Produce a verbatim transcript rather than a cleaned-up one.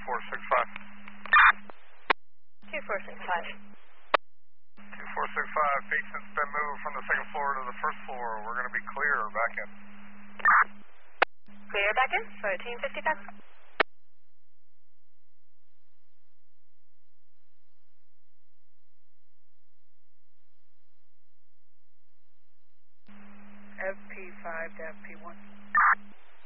four six five. two four six five. two four six five, patient's been moved from the second floor to the first floor. We're going to be clear back in. Clear back in, fourteen fifty-five. F P five to F P one.